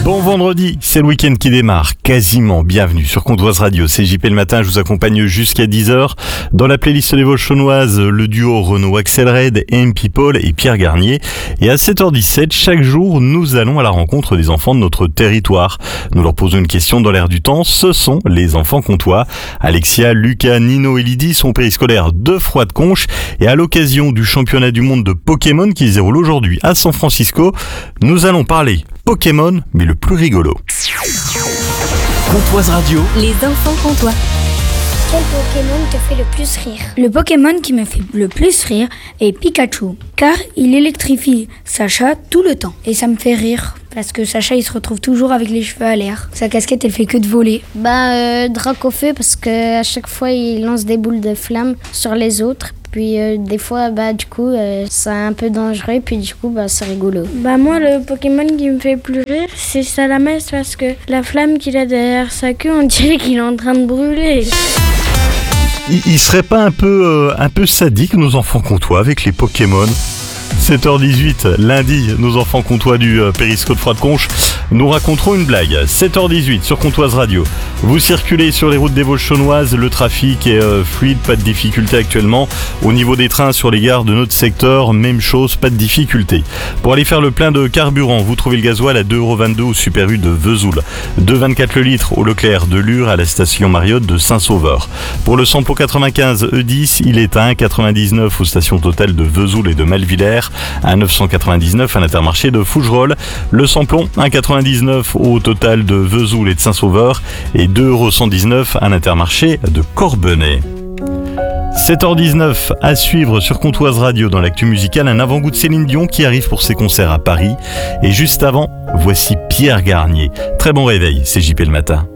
Bon vendredi, c'est le week-end qui démarre, quasiment bienvenue sur Comtoise Radio, c'est JP le matin, je vous accompagne jusqu'à 10h. Dans la playlist des Vosges-Chaunoises, le duo Renaud Axelred, MP Paul et Pierre Garnier. Et à 7h17, chaque jour, nous allons à la rencontre des enfants de notre territoire. Nous leur posons une question dans l'air du temps, ce sont les enfants comtois. Alexia, Lucas, Nino et Lydie sont périscolaires de Froide-Conches. Et à l'occasion du championnat du monde de Pokémon qui se déroule aujourd'hui à San Francisco, nous allons parler Pokémon, mais le plus rigolo. Comtoise Radio. Les enfants comtois. Quel Pokémon te fait le plus rire? Le Pokémon qui me fait le plus rire est Pikachu, car il électrifie Sacha tout le temps. Et ça me fait rire, parce que Sacha il se retrouve toujours avec les cheveux à l'air. Sa casquette elle fait que de voler. Dracofeu, parce que à chaque fois il lance des boules de flammes sur les autres. Puis des fois, c'est un peu dangereux, puis du coup, c'est rigolo. Moi, le Pokémon qui me fait plus rire, c'est Salamèche, parce que la flamme qu'il a derrière sa queue, on dirait qu'il est en train de brûler. Il serait pas un peu sadique, nos enfants comtois, avec les Pokémon? 7h18, lundi, nos enfants comtois du Périscope Froide-Conches nous raconteront une blague. 7h18 sur Comtoise Radio. Vous circulez sur les routes des Vosges-Chaunoises, le trafic est fluide, pas de difficulté actuellement. Au niveau des trains sur les gares de notre secteur, même chose, pas de difficulté. Pour aller faire le plein de carburant, vous trouvez le gasoil à 2,22€ au Super U de Vesoul, 2,24€ le litre au Leclerc de Lure à la station Mariotte de Saint-Sauveur. Pour le samplon 95 E10, il est à 1,99€ aux stations Total de Vesoul et de Malvillers, à 999 à l'Intermarché de Fougerolles. Le samplon 1,99€ au Total de Vesoul et de Saint-Sauveur et 2,119€ à l'Intermarché de Corbenay. 7h19 à suivre sur Comtoise Radio dans l'actu musicale, un avant-goût de Céline Dion qui arrive pour ses concerts à Paris. Et juste avant, voici Pierre Garnier. Très bon réveil, c'est JP le matin.